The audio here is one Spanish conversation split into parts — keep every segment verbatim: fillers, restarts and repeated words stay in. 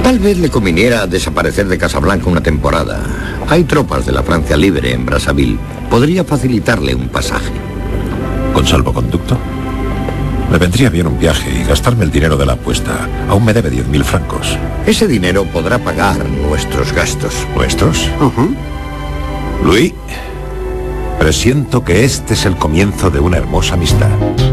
Tal vez le conviniera desaparecer de Casablanca una temporada. Hay tropas de la Francia Libre en Brazzaville. Podría facilitarle un pasaje. ¿Con salvoconducto? Me vendría bien un viaje y gastarme el dinero de la apuesta. Aún me debe diez mil francos. Ese dinero podrá pagar nuestros gastos. ¿Nuestros? Uh-huh. Louis, presiento que este es el comienzo de una hermosa amistad.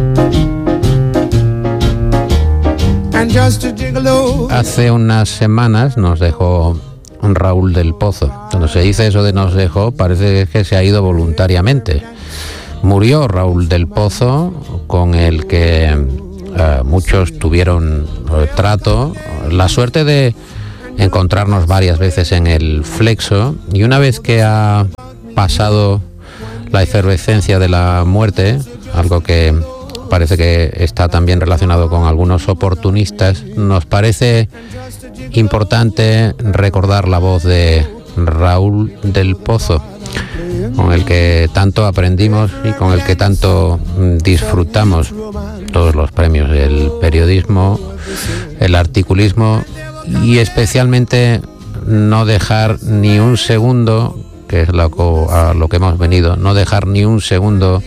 Hace unas semanas nos dejó Raúl del Pozo. Cuando se dice eso de nos dejó, parece que se ha ido voluntariamente. Murió Raúl del Pozo, con el que eh, muchos tuvieron eh, trato, la suerte de encontrarnos varias veces en el Flexo, y una vez que ha pasado la efervescencia de la muerte, algo que parece que está también relacionado con algunos oportunistas, nos parece importante recordar la voz de Raúl del Pozo, con el que tanto aprendimos y con el que tanto disfrutamos todos los premios del periodismo, el articulismo, y especialmente no dejar ni un segundo, que es lo, a lo que hemos venido, no dejar ni un segundo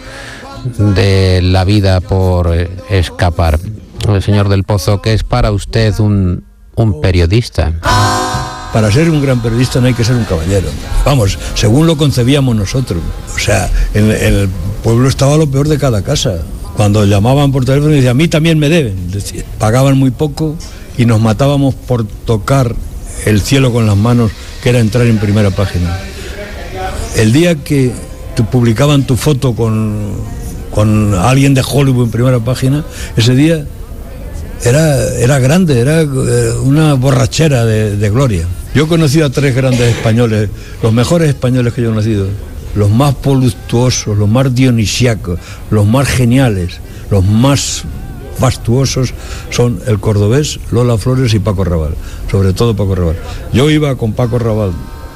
de la vida por escapar. El señor del Pozo, ¿qué es para usted un, un periodista? Para ser un gran periodista no hay que ser un caballero. Vamos, según lo concebíamos nosotros. O sea, en, en el pueblo estaba lo peor de cada casa. Cuando llamaban por teléfono y decían, a mí también me deben. Decía, pagaban muy poco y nos matábamos por tocar el cielo con las manos, que era entrar en primera página. El día que te publicaban tu foto con, con alguien de Hollywood en primera página, ese día era, era grande, era una borrachera de, de gloria. Yo he conocido a tres grandes españoles, los mejores españoles que yo he conocido, los más voluptuosos, los más dionisíacos, los más geniales, los más fastuosos son el cordobés, Lola Flores y Paco Raval, sobre todo Paco Raval. Yo iba con Paco Raval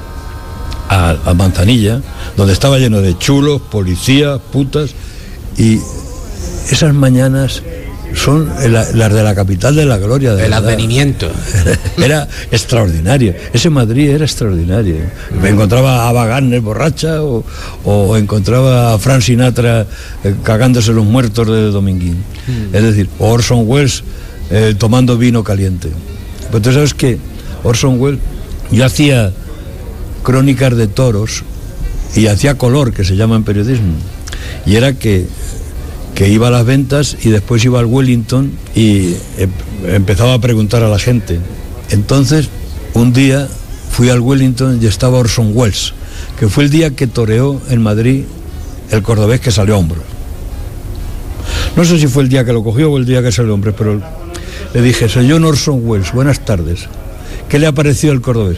a, a Manzanilla, donde estaba lleno de chulos, policías, putas, y esas mañanas son las la de la capital de la gloria. De el verdad. Advenimiento. Era extraordinario. Ese Madrid era extraordinario. Me encontraba a Ava Gardner borracha o, o encontraba a Frank Sinatra eh, cagándose los muertos de Dominguín. Mm. Es decir, Orson Welles eh, tomando vino caliente. Pero tú sabes que Orson Welles, yo hacía crónicas de toros y hacía color, que se llama en periodismo. Y era que que iba a las ventas y después iba al Wellington y eh, empezaba a preguntar a la gente. Entonces, un día fui al Wellington y estaba Orson Welles, que fue el día que toreó en Madrid el cordobés que salió a hombros. No sé si fue el día que lo cogió o el día que salió a hombros, pero le dije, señor Orson Welles, buenas tardes, ¿qué le ha parecido el cordobés?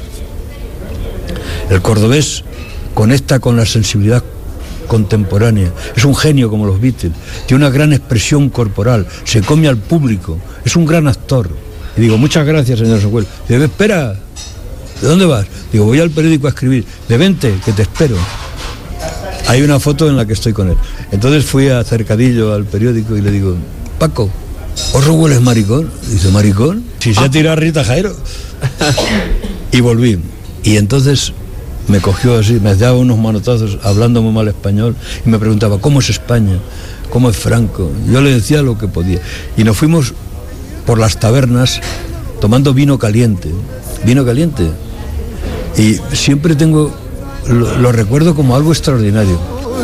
El cordobés conecta con la sensibilidad contemporánea, es un genio como los Beatles, tiene una gran expresión corporal, se come al público, es un gran actor. Y digo, muchas gracias, señor Socuel. Digo, espera, ¿de dónde vas? Digo, voy al periódico a escribir. De vente, que te espero. Hay una foto en la que estoy con él. Entonces fui a Cercadillo al periódico y le digo, Paco, ¿Orson Welles es maricón? Dice, ¿maricón? Si se ha tirado a Rita Jairo. Y volví. Y entonces me cogió así, me daba unos manotazos hablando muy mal español y me preguntaba, ¿cómo es España? ¿Cómo es Franco? Yo le decía lo que podía. Y nos fuimos por las tabernas tomando vino caliente, vino caliente. Y siempre tengo, lo, lo recuerdo como algo extraordinario.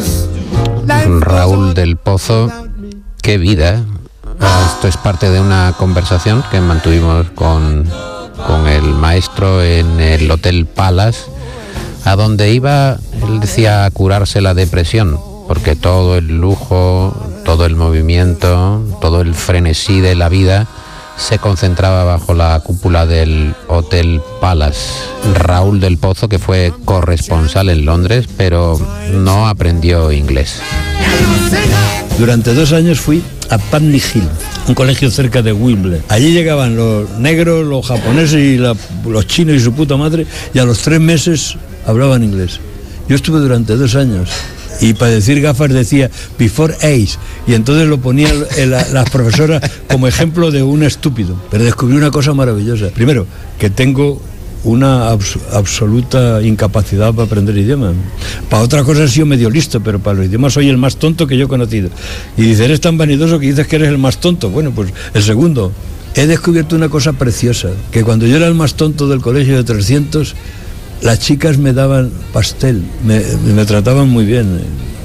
Raúl del Pozo, qué vida. Esto es parte de una conversación que mantuvimos con, con el maestro en el Hotel Palace, a donde iba, él decía, a curarse la depresión, porque todo el lujo, todo el movimiento, todo el frenesí de la vida se concentraba bajo la cúpula del Hotel Palace. Raúl del Pozo, que fue corresponsal en Londres, pero no aprendió inglés. Durante dos años fui a Putney Hill, un colegio cerca de Wimbledon. Allí llegaban los negros, los japoneses y la, los chinos y su puta madre, y a los tres meses hablaban inglés. Yo estuve durante dos años Y para decir gafas decía before age, y entonces lo ponían la, las profesoras como ejemplo de un estúpido. Pero descubrí una cosa maravillosa. Primero, que tengo una abs absoluta incapacidad para aprender idiomas. Para otras cosas he sido medio listo, pero para los idiomas soy el más tonto que yo he conocido. Y dices, eres tan vanidoso que dices que eres el más tonto. Bueno, pues el segundo. He descubierto una cosa preciosa, que cuando yo era el más tonto del colegio de trescientos, las chicas me daban pastel, me, me trataban muy bien.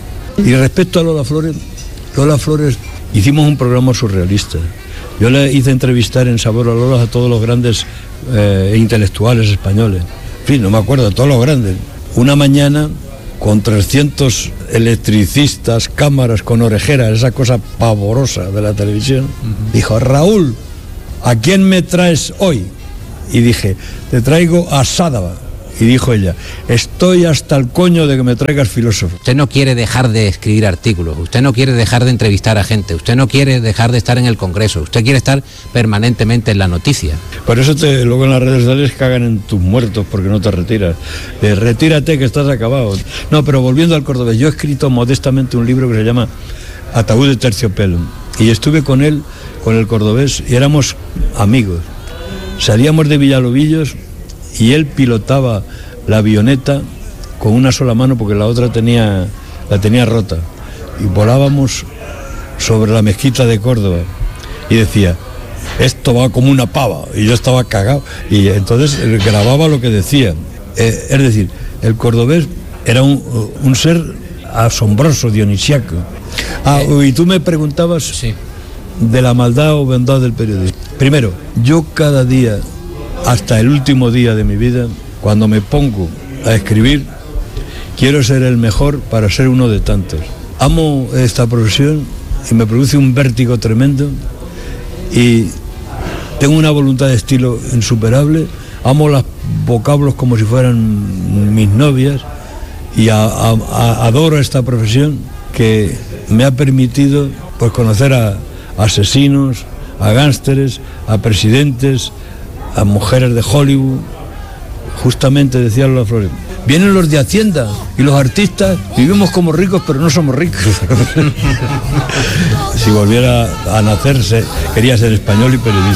Y respecto a Lola Flores, Lola Flores hicimos un programa surrealista. Yo le hice entrevistar en Sabor a Lola a todos los grandes eh, intelectuales españoles. En fin, no me acuerdo, todos los grandes. Una mañana, con trescientos electricistas, cámaras con orejeras, esa cosa pavorosa de la televisión, uh-huh. Dijo, Raúl, ¿a quién me traes hoy? Y dije, te traigo a Sádava. Y dijo ella, estoy hasta el coño de que me traigas filósofos. Usted no quiere dejar de escribir artículos, usted no quiere dejar de entrevistar a gente, usted no quiere dejar de estar en el Congreso, usted quiere estar permanentemente en la noticia. Por eso te, luego en las redes sociales cagan en tus muertos porque no te retiras. Eh, retírate que estás acabado. No, pero volviendo al cordobés, yo he escrito modestamente un libro que se llama Ataúd de terciopelo. Y estuve con él, con el cordobés, y éramos amigos. Salíamos de Villalobillos y él pilotaba la avioneta con una sola mano porque la otra tenía, la tenía rota. Y volábamos sobre la mezquita de Córdoba y decía, esto va como una pava. Y yo estaba cagado. Y entonces grababa lo que decía. Eh, es decir, el cordobés era un, un ser asombroso, dionisiaco. Ah, y tú me preguntabas sí. de la maldad o bondad del periodismo. Primero, yo cada día, hasta el último día de mi vida, cuando me pongo a escribir, quiero ser el mejor para ser uno de tantos. Amo esta profesión y me produce un vértigo tremendo y tengo una voluntad de estilo insuperable. Amo los vocablos como si fueran mis novias y a, a, a, adoro esta profesión que me ha permitido pues, conocer a, a asesinos, a gánsteres, a presidentes, a mujeres de Hollywood. Justamente decía Lola Flores, vienen los de Hacienda y los artistas vivimos como ricos pero no somos ricos. Si volviera a nacer quería ser español y periodista.